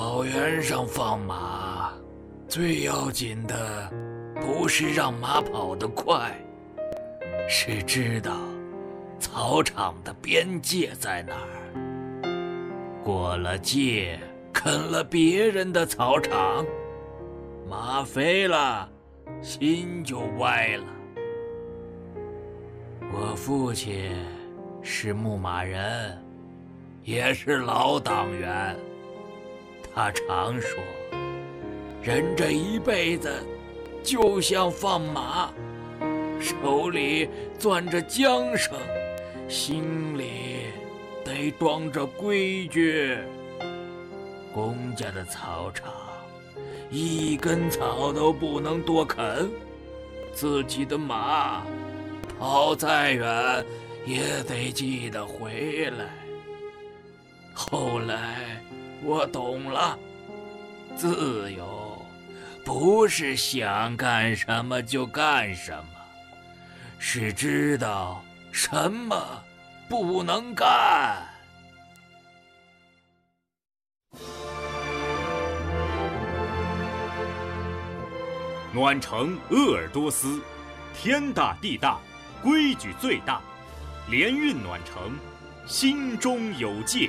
草原上放马，最要紧的不是让马跑得快，是知道草场的边界在哪儿。过了界，啃了别人的草场，马肥了，心就歪了。我父亲是牧马人，也是老党员。他常说，人这一辈子就像放马，手里攥着缰绳，心里得装着规矩。公家的草场，一根草都不能多啃，自己的马跑再远也得记得回来。后来我懂了，自由不是想干什么就干什么，是知道什么不能干。 暖城鄂尔多斯，天大地大，规矩最大，联运暖城，心中有界。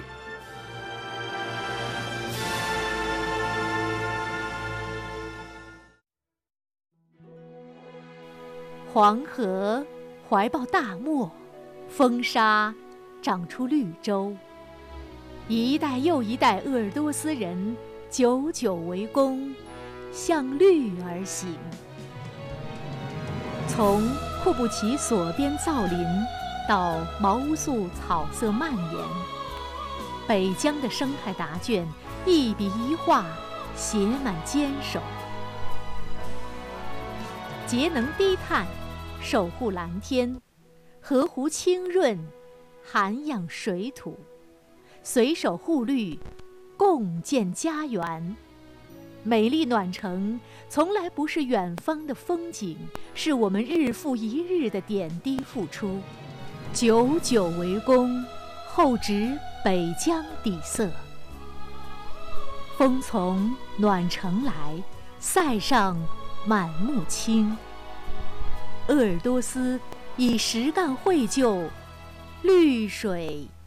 黄河怀抱大漠，风沙长出绿洲。一代又一代鄂尔多斯人久久为功，向绿而行。从库布齐索边造林到毛乌素草色蔓延，北疆的生态答卷一笔一画写满坚守。节能低碳，守护蓝天，河湖清润，涵养水土，随手护绿，共建家园。美丽暖城从来不是远方的风景，是我们日复一日的点滴付出。久久为功，厚植北疆底色。风从暖城来，塞上满目青。鄂尔多斯以实干绘就，绿水